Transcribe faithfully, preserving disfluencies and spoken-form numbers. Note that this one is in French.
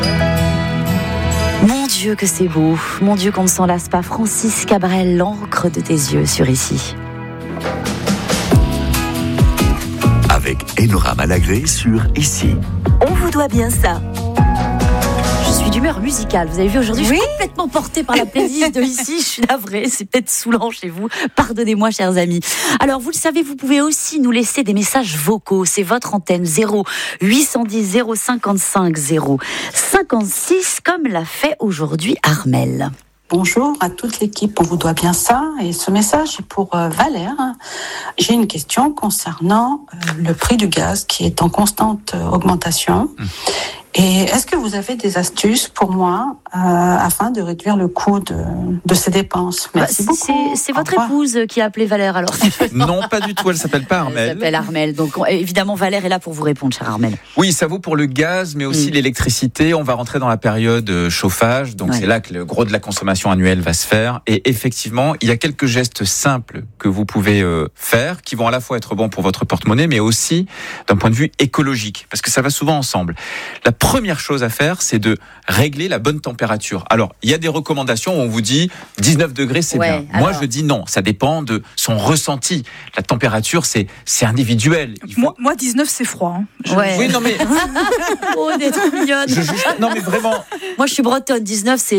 Mon Dieu que c'est beau, mon Dieu qu'on ne s'en lasse pas. Francis Cabrel, l'encre de tes yeux sur Ici. Avec Enora Malagré sur Ici. On vous doit bien ça. Je suis d'humeur musicale. Vous avez vu aujourd'hui, oui, je suis complètement portée par la playlist de Ici. Je suis navrée, c'est peut-être saoulant chez vous. Pardonnez-moi, chers amis. Alors, vous le savez, vous pouvez aussi nous laisser des messages vocaux. C'est votre antenne zéro huit cent dix zéro cinquante-cinq zéro cinquante-six, comme l'a fait aujourd'hui Armel. Bonjour à toute l'équipe, on vous doit bien ça. Et ce message est pour euh, Valère. J'ai une question concernant euh, le prix du gaz qui est en constante euh, augmentation. Mmh. Et est-ce que vous avez des astuces pour moi euh, afin de réduire le coût de, de ces dépenses? Merci bah, beaucoup. C'est, c'est votre épouse qui a appelé Valère alors? Non, pas du tout, elle s'appelle pas Armel. Elle s'appelle Armel, donc évidemment Valère est là pour vous répondre, cher Armel. Oui, ça vaut pour le gaz, mais aussi mmh. l'électricité. On va rentrer dans la période chauffage, donc ouais. c'est là que le gros de la consommation annuelle va se faire. Et effectivement, il y a quelques gestes simples que vous pouvez euh, faire, qui vont à la fois être bons pour votre porte-monnaie, mais aussi d'un point de vue écologique, parce que ça va souvent ensemble. La première chose à faire, c'est de régler la bonne température. Alors, il y a des recommandations où on vous dit dix-neuf degrés, c'est ouais, bien. Alors... Moi, je dis non. Ça dépend de son ressenti. La température, c'est, c'est individuel. Il faut... moi, moi, dix-neuf, c'est froid. Hein. Je... Ouais. Oui, non, mais. Oh, des trop mignonne. Je juge... Non, mais vraiment. Moi, je suis bretonne. dix-neuf, c'est.